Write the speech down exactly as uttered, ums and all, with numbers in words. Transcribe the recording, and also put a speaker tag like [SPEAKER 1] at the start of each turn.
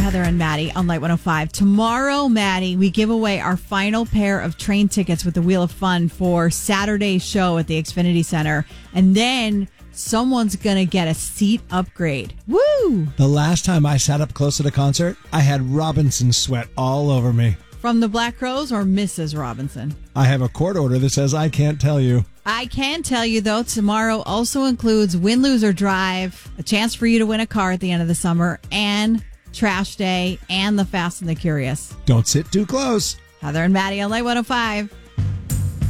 [SPEAKER 1] Heather and Maddie on Light one oh five. Tomorrow, Maddie, we give away our final pair of train tickets with the Wheel of Fun for Saturday's show at the Xfinity Center. And then someone's going to get a seat upgrade. Woo!
[SPEAKER 2] The last time I sat up close at a concert, I had Robinson sweat all over me.
[SPEAKER 1] From the Black Crowes or Missus Robinson?
[SPEAKER 2] I have a court order that says I can't tell you.
[SPEAKER 1] I can tell you, though, tomorrow also includes Win, Lose, or Drive, a chance for you to win a car at the end of the summer, and Trash Day, and the Fast and the Curious.
[SPEAKER 2] Don't sit too close.
[SPEAKER 1] Heather and Maddie on Light one oh five.